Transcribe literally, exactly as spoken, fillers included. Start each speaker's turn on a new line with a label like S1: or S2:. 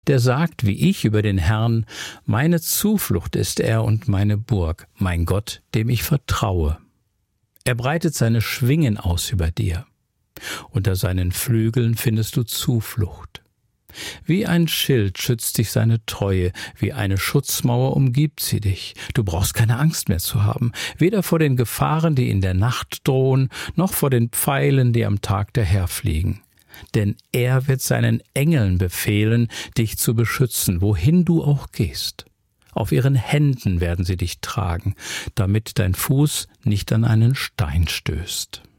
S1: Der sagt wie ich über den Herrn: Meine Zuflucht ist er und meine Burg, mein Gott, dem ich vertraue. Er breitet seine Schwingen aus über dir. Unter seinen Flügeln findest du Zuflucht. Wie ein Schild schützt dich seine Treue, wie eine Schutzmauer umgibt sie dich. Du brauchst keine Angst mehr zu haben, weder vor den Gefahren, die in der Nacht drohen, noch vor den Pfeilen, die am Tag daherfliegen. Denn er wird seinen Engeln befehlen, dich zu beschützen, wohin du auch gehst. Auf ihren Händen werden sie dich tragen, damit dein Fuß nicht an einen Stein stößt.